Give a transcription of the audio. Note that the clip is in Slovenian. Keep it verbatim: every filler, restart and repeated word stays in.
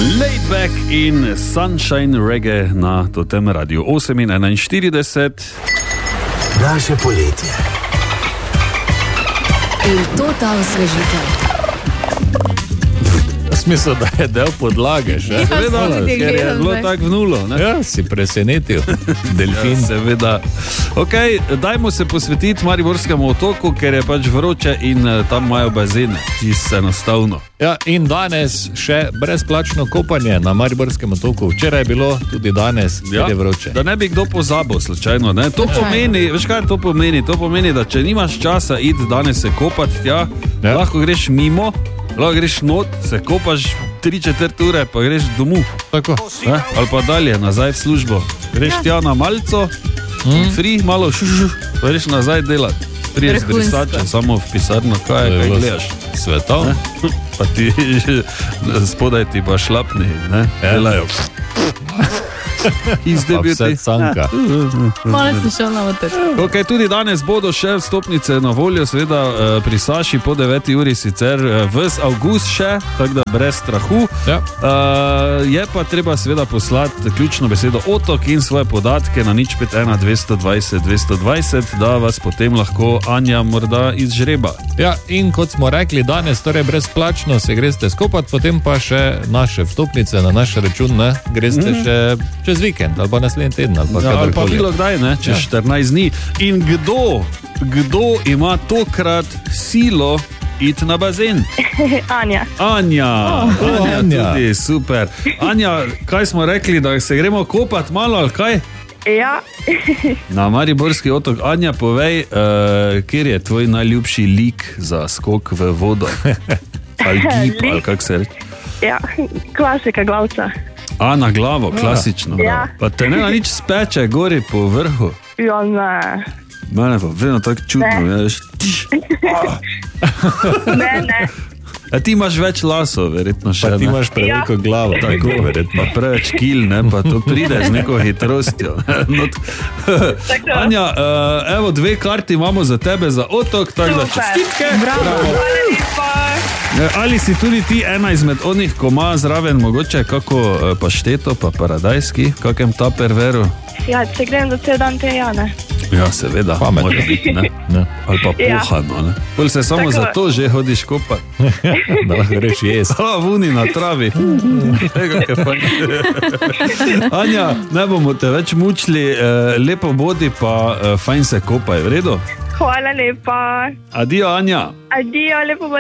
Laid Back in Sunshine Reggae na Totem Radio osem in enainštirideset. Naše poletje. In to ta osvežitev. Smisel, da je del podlage še. Ja, Seveda, tudi ker je gledam, bilo ne. tako v nulo. Ne? Ja, si presenetil. Delfin. Ja, seveda. Ok, dajmo se posvetiti Mariborskemu otoku, ker je pač vroče in uh, tam imajo bazene. Čisto enostavno. Ja, in danes še brezplačno kopanje na Mariborskem otoku. Včeraj je bilo, tudi danes, ker je vroče. Da ne bi kdo pozabil slučajno. Ne? To Slučajno. pomeni, veš kaj to pomeni? To pomeni, da če nimaš časa iti danes se kopati tja, Ja. lahko greš mimo, lahko greš not, se kopaš tri četrt ure, pa greš domov. Tako. Ne? Ali pa dalje, nazaj v službo. Greš tja na malco, mm. free, malo šušu, pa greš nazaj delati. Priješ Vrhunsko. brisače, samo v pisarno, kaj, To je kaj bilo gledaš. Svetovno. Pa ti spodaj ti pa šlapni, ne? Ja. Delajo. Izde bil ti. Offset sanka. Malo sem šel na otok. Okay, tudi danes bodo še vstopnice na voljo, seveda eh, pri Saši po deveti uri sicer eh, ves avgust še, tako da brez strahu. Ja. Uh, je pa treba seveda poslati ključno besedo otok in svoje podatke na nič pet ena dvesto dvajset dvesto dvajset, da vas potem lahko Anja morda izžreba. Ja, in kot smo rekli, danes torej brezplačno se greste skopat, potem pa še naše vstopnice na naš račun, ne? Greste mm. še čez vikend ali pa naslednji teden ali pa Ja, ali pa kadarkoli. bilo kdaj, ne? Čez Ja. štirinajst dni. In kdo, kdo ima tokrat silo iti na bazen? Anja. Anja, Oh, Anja, Anja. tudi super. Anja, kaj smo rekli, da se gremo kopat malo ali kaj? Ja. Na Mariborski otok. Anja, povej, uh, kjer je tvoj najljubši lik za skok v vodo? Ali gib, Lik? ali kako se reče? Ja, klasika glavca. A, na glavo, klasično. Ja. Pa te ne na nič speče gori po vrhu. Ja, ne. Mene pa vedno tako čudno, Ne. veš. Tiš. Ne, ne. A ti imaš več lasov, verjetno še. Pa ti ne? imaš preveliko Ja. glavo. Tako, verjetno preveč kil, ne, pa to pride z neko hitrostjo. No, t- Anja, uh, evo dve karti imamo za tebe, za otok, tako da Super. čestitke. Bravo. Hvala lepa. Eh, Ali si tudi ti ena izmed onih, ko ima zraven mogoče kako eh, pašteto, pa paradajski, kakem taperveru? Ja, če grem za cel dan te jane. Ja, seveda, Pametno. mora biti, ne? Ne. Ali pa Ja. pohano, ne? Pol se samo Tako. zato že hodiš kopat. Da lahko greš jesti. A, vuni na travi. Ej, kak je fajn. Anja, ne bomo te več mučili, eh, lepo bodi, pa eh, fajn se kopaj, v redu? Hvala lepa. Adijo, Anja. Adijo, lepo bo